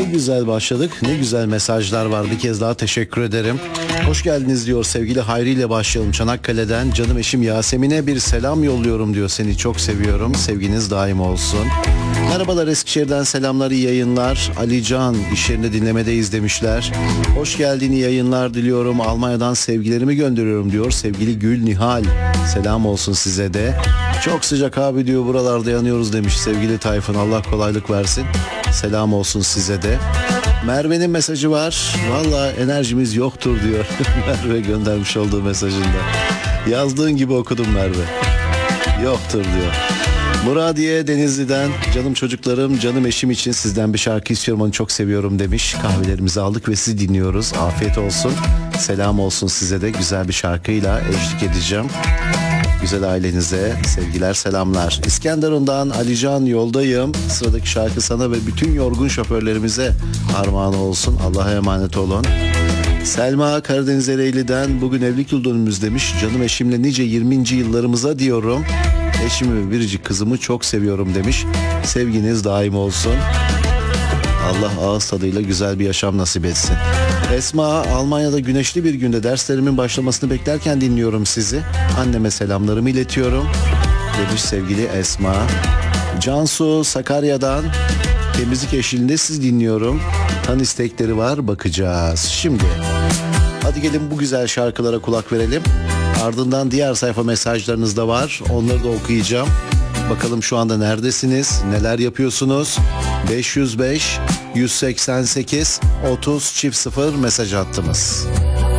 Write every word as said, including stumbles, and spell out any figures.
güzel başladık. Ne güzel mesajlar var. Bir kez daha teşekkür ederim. Hoş geldiniz diyor sevgili Hayri ile başlayalım. Çanakkale'den canım eşim Yasemin'e bir selam yolluyorum diyor. Seni çok seviyorum. Sevginiz daim olsun. Merhabalar, Eskişehir'den selamlar, iyi yayınlar. Ali Can, iş yerinde dinlemedeyiz demişler. Hoş geldin, iyi yayınlar diliyorum. Almanya'dan sevgilerimi gönderiyorum diyor sevgili Gül Nihal. Selam olsun size de. Çok sıcak abi diyor, buralarda yanıyoruz demiş sevgili Tayfun. Allah kolaylık versin. Selam olsun size de. Merve'nin mesajı var. Valla enerjimiz yoktur diyor. Merve göndermiş olduğu mesajında. Yazdığın gibi okudum Merve. Yoktur diyor. Muradiye Denizli'den canım çocuklarım, canım eşim için sizden bir şarkı istiyorum, onu çok seviyorum demiş. Kahvelerimizi aldık ve sizi dinliyoruz. Afiyet olsun. Selam olsun size de, güzel bir şarkıyla eşlik edeceğim. Güzel ailenize sevgiler, selamlar. İskenderun'dan Alican, yoldayım. Sıradaki şarkı sana ve bütün yorgun şoförlerimize armağan olsun. Allah'a emanet olun. Selma Karadeniz Ereğli'den bugün evlilik yıl dönümümüz demiş. Canım eşimle nice yirminci yıllarımıza diyorum. Eşimi ve biricik kızımı çok seviyorum demiş. Sevginiz daim olsun. Allah ağız tadıyla güzel bir yaşam nasip etsin. Esma, Almanya'da güneşli bir günde derslerimin başlamasını beklerken dinliyorum sizi. Anneme selamlarımı iletiyorum demiş sevgili Esma. Cansu, Sakarya'dan temizlik eşliğinde sizi dinliyorum. Tan istekleri var, bakacağız. Şimdi hadi gelin bu güzel şarkılara kulak verelim. Ardından diğer sayfa mesajlarınız da var. Onları da okuyacağım. Bakalım şu anda neredesiniz? Neler yapıyorsunuz? beş yüz beş yüz seksen sekiz otuz çift sıfır mesaj attınız.